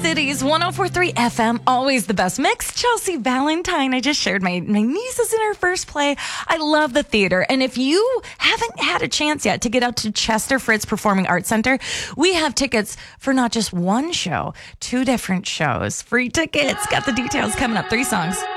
Cities 104.3 FM, always the best mix. Chelsea Valentine. I just shared my niece is in her first play. I love the theater. And if you haven't had a chance yet to get out to Chester Fritz Performing Arts Center, we have tickets for not just one show, 2 different shows. Free tickets. Got the details coming up. 3 songs.